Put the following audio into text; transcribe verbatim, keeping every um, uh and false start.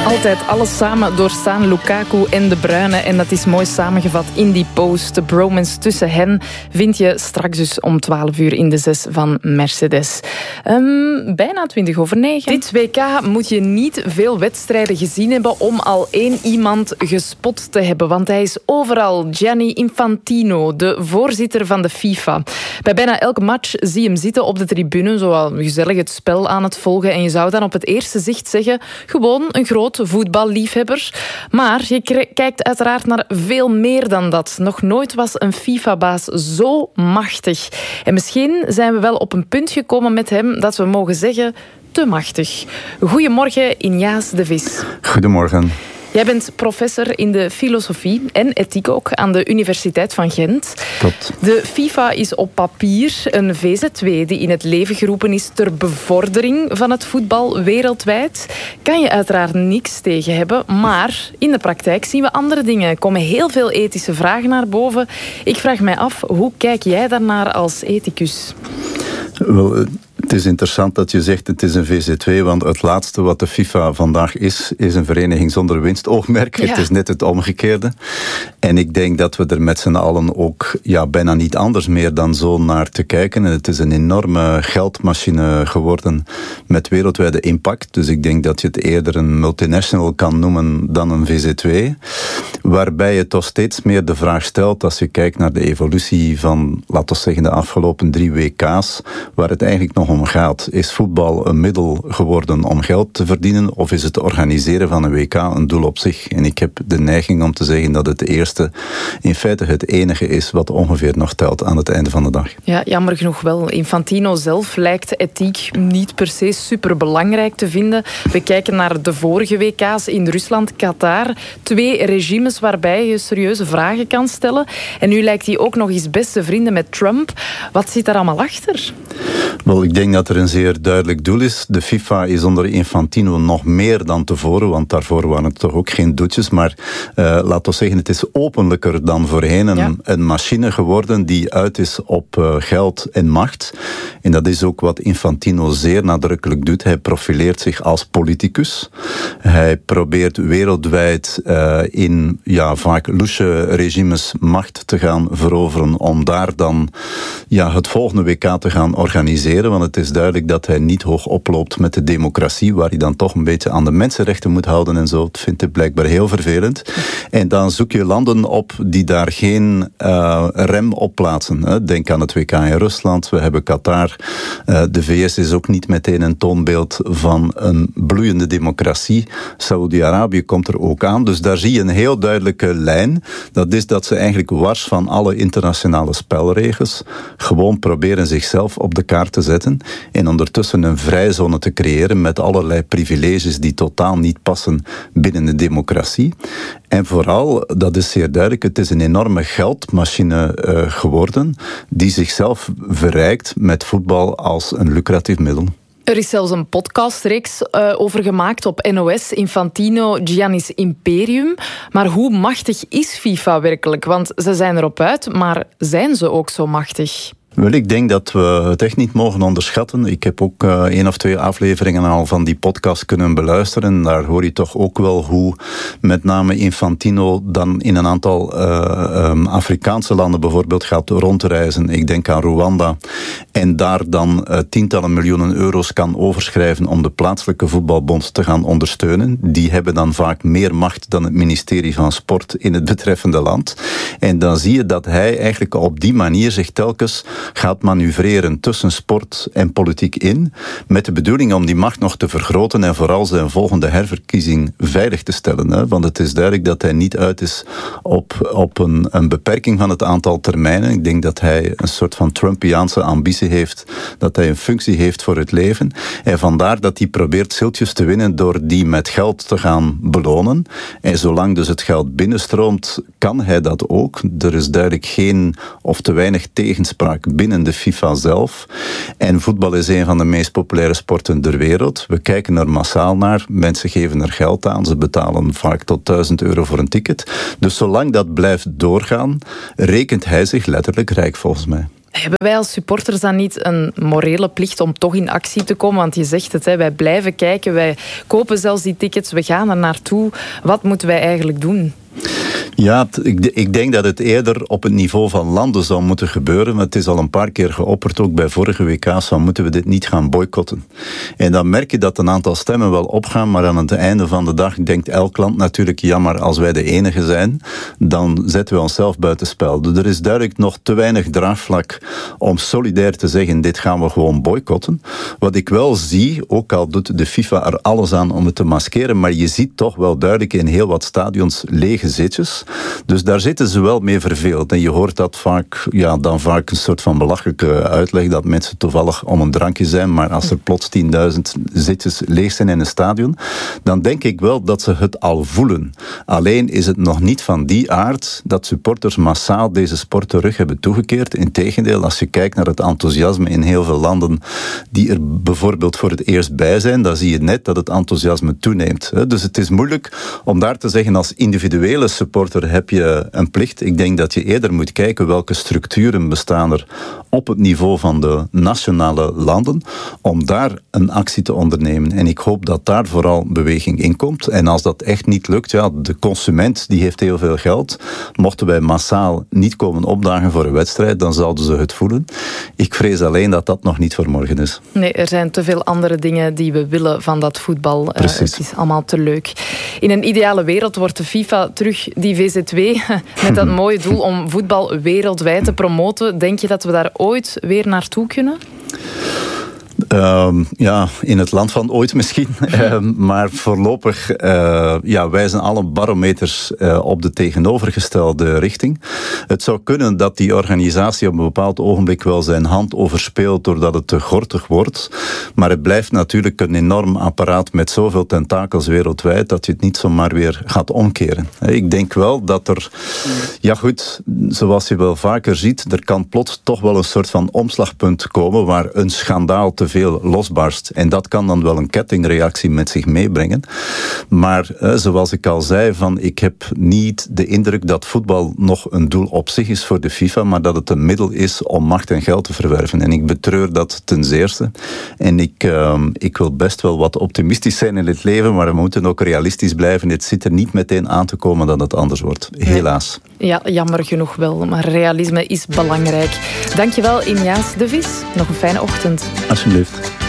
Altijd alles samen doorstaan Lukaku en De Bruyne. En dat is mooi samengevat in die post. De bromance tussen hen vind je straks dus om twaalf uur in de zes van Mercedes. Um, bijna twintig over negen. Dit W K moet je niet veel wedstrijden gezien hebben om al één iemand gespot te hebben. Want hij is overal. Gianni Infantino, de voorzitter van de FIFA. Bij bijna elke match zie je hem zitten op de tribune, zo gezellig het spel aan het volgen. En je zou dan op het eerste zicht zeggen, gewoon een groot voetballiefhebber. Maar je kijkt uiteraard naar veel meer dan dat. Nog nooit was een FIFA-baas zo machtig. En misschien zijn we wel op een punt gekomen met hem dat we mogen zeggen, te machtig. Goedemorgen, Inyaas de Vis. Goedemorgen. Jij bent professor in de filosofie en ethiek ook aan de Universiteit van Gent. Klopt. De FIFA is op papier een V Z W die in het leven geroepen is ter bevordering van het voetbal wereldwijd. Kan je uiteraard niks tegen hebben, maar in de praktijk zien we andere dingen. Er komen heel veel ethische vragen naar boven. Ik vraag mij af, hoe kijk jij daarnaar als ethicus? Wel, het is interessant dat je zegt het is een V Z W, want het laatste wat de FIFA vandaag is, is een vereniging zonder winstoogmerk. Ja. Het is net het omgekeerde. En ik denk dat we er met z'n allen ook ja, bijna niet anders meer dan zo naar te kijken. En het is een enorme geldmachine geworden met wereldwijde impact. Dus ik denk dat je het eerder een multinational kan noemen dan een V Z W. Waarbij je toch steeds meer de vraag stelt, als je kijkt naar de evolutie van, laten we zeggen, de afgelopen drie W K's, waar het eigenlijk nog om gaat. Is voetbal een middel geworden om geld te verdienen, of is het organiseren van een W K een doel op zich? En ik heb de neiging om te zeggen dat het eerste in feite het enige is wat ongeveer nog telt aan het einde van de dag. Ja, jammer genoeg wel. Infantino zelf lijkt ethiek niet per se superbelangrijk te vinden. We kijken naar de vorige W K's in Rusland, Qatar. Twee regimes waarbij je serieuze vragen kan stellen. En nu lijkt hij ook nog eens beste vrienden met Trump. Wat zit daar allemaal achter? Wel, ik denk dat er een zeer duidelijk doel is. De FIFA is onder Infantino nog meer dan tevoren, want daarvoor waren het toch ook geen doetjes, maar uh, laten we zeggen, het is openlijker dan voorheen een, ja. een machine geworden die uit is op uh, geld en macht. En dat is ook wat Infantino zeer nadrukkelijk doet. Hij profileert zich als politicus. Hij probeert wereldwijd uh, in ja, vaak loesje regimes macht te gaan veroveren om daar dan ja, het volgende W K te gaan organiseren, want het is duidelijk dat hij niet hoog oploopt met de democratie, waar hij dan toch een beetje aan de mensenrechten moet houden en zo. Dat vindt hij blijkbaar heel vervelend. En dan zoek je landen op die daar geen uh, rem op plaatsen. Hè. Denk aan het W K in Rusland, we hebben Qatar. Uh, de V S is ook niet meteen een toonbeeld van een bloeiende democratie. Saoedi-Arabië komt er ook aan. Dus daar zie je een heel duidelijke lijn. Dat is dat ze eigenlijk wars van alle internationale spelregels gewoon proberen zichzelf op de kaart te zetten en ondertussen een vrijzone te creëren met allerlei privileges die totaal niet passen binnen de democratie. En vooral, dat is zeer duidelijk, het is een enorme geldmachine uh, geworden die zichzelf verrijkt met voetbal als een lucratief middel. Er is zelfs een podcastreeks uh, over gemaakt op N O S, Infantino, Gianni's Imperium. Maar hoe machtig is FIFA werkelijk? Want ze zijn erop uit, maar zijn ze ook zo machtig? Wel, ik denk dat we het echt niet mogen onderschatten. Ik heb ook uh, één of twee afleveringen al van die podcast kunnen beluisteren. Daar hoor je toch ook wel hoe met name Infantino dan in een aantal uh, um, Afrikaanse landen bijvoorbeeld gaat rondreizen. Ik denk aan Rwanda. En daar dan uh, tientallen miljoenen euro's kan overschrijven om de plaatselijke voetbalbond te gaan ondersteunen. Die hebben dan vaak meer macht dan het ministerie van Sport in het betreffende land. En dan zie je dat hij eigenlijk op die manier zich telkens gaat manoeuvreren tussen sport en politiek in, met de bedoeling om die macht nog te vergroten en vooral zijn volgende herverkiezing veilig te stellen. Hè? Want het is duidelijk dat hij niet uit is op, op een, een beperking van het aantal termijnen. Ik denk dat hij een soort van Trumpiaanse ambitie heeft, dat hij een functie heeft voor het leven. En vandaar dat hij probeert ziltjes te winnen door die met geld te gaan belonen. En zolang dus het geld binnenstroomt, kan hij dat ook. Er is duidelijk geen of te weinig tegenspraak binnen de FIFA zelf. En voetbal is een van de meest populaire sporten ter wereld. We kijken er massaal naar. Mensen geven er geld aan. Ze betalen vaak tot duizend euro voor een ticket. Dus zolang dat blijft doorgaan, rekent hij zich letterlijk rijk volgens mij. Hebben wij als supporters dan niet een morele plicht om toch in actie te komen? Want je zegt het, hè, wij blijven kijken, wij kopen zelfs die tickets, we gaan er naartoe. Wat moeten wij eigenlijk doen? Ja, ik, ik denk dat het eerder op het niveau van landen zou moeten gebeuren. Maar het is al een paar keer geopperd, ook bij vorige W K's, van moeten we dit niet gaan boycotten. En dan merk je dat een aantal stemmen wel opgaan, maar aan het einde van de dag denkt elk land natuurlijk, ja, maar als wij de enige zijn, dan zetten we onszelf buitenspel. Dus er is duidelijk nog te weinig draagvlak om solidair te zeggen, dit gaan we gewoon boycotten. Wat ik wel zie, ook al doet de FIFA er alles aan om het te maskeren, maar je ziet toch wel duidelijk in heel wat stadions lege zitjes. Dus daar zitten ze wel mee verveeld. En je hoort dat vaak, ja, dan vaak een soort van belachelijke uitleg dat mensen toevallig om een drankje zijn, maar als er plots tienduizend zitjes leeg zijn in een stadion, dan denk ik wel dat ze het al voelen. Alleen is het nog niet van die aard dat supporters massaal deze sport terug hebben toegekeerd. Integendeel, als je kijkt naar het enthousiasme in heel veel landen die er bijvoorbeeld voor het eerst bij zijn, dan zie je net dat het enthousiasme toeneemt. Dus het is moeilijk om daar te zeggen als individuele supporter heb je een plicht. Ik denk dat je eerder moet kijken welke structuren bestaan er op het niveau van de nationale landen om daar een actie te ondernemen. En ik hoop dat daar vooral beweging in komt. En als dat echt niet lukt, ja, de consument die heeft heel veel geld. Mochten wij massaal niet komen opdagen voor een wedstrijd, dan zouden ze het voelen. Ik vrees alleen dat dat nog niet voor morgen is. Nee, er zijn te veel andere dingen die we willen van dat voetbal. Precies. Uh, het is allemaal te leuk. In een ideale wereld wordt de FIFA terug die V Z W met dat mooie doel om voetbal wereldwijd te promoten. Denk je dat we daar ooit weer naartoe kunnen? Um, ja, in het land van ooit misschien. um, maar voorlopig uh, ja, wijzen alle barometers uh, op de tegenovergestelde richting. Het zou kunnen dat die organisatie op een bepaald ogenblik wel zijn hand overspeelt doordat het te gortig wordt. Maar het blijft natuurlijk een enorm apparaat met zoveel tentakels wereldwijd dat je het niet zomaar weer gaat omkeren. Ik denk wel dat er, ja goed, zoals je wel vaker ziet, er kan plots toch wel een soort van omslagpunt komen waar een schandaal te veel losbarst. En dat kan dan wel een kettingreactie met zich meebrengen. Maar eh, zoals ik al zei, van, ik heb niet de indruk dat voetbal nog een doel op zich is voor de FIFA, maar dat het een middel is om macht en geld te verwerven. En ik betreur dat ten zeerste. En ik, uh, ik wil best wel wat optimistisch zijn in het leven, maar we moeten ook realistisch blijven. Het zit er niet meteen aan te komen dat het anders wordt. Helaas. Ja, jammer genoeg wel. Maar realisme is belangrijk. Dankjewel, Injaas de Vis. Nog een fijne ochtend. Alsjeblieft.